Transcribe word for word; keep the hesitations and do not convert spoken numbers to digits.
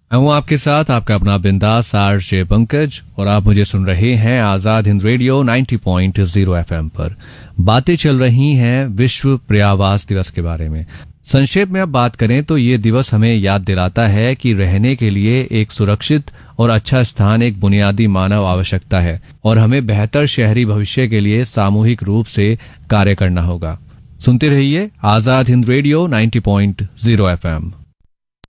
मैं हूं आपके साथ आपका अपना बिंदास आरजे पंकज और आप मुझे सुन रहे हैं आजाद हिंद रेडियो नब्बे पॉइंट ज़ीरो एफएम पर। बातें चल रही हैं विश्व पर्यावास दिवस के बारे में। संक्षेप में अब बात करें तो ये दिवस हमें याद दिलाता है कि रहने के लिए एक सुरक्षित और अच्छा स्थान एक बुनियादी मानव आवश्यकता है और हमें बेहतर शहरी भविष्य के लिए सामूहिक रूप से कार्य करना होगा। सुनते रहिए आजाद हिंद रेडियो नब्बे पॉइंट ज़ीरो एफएम।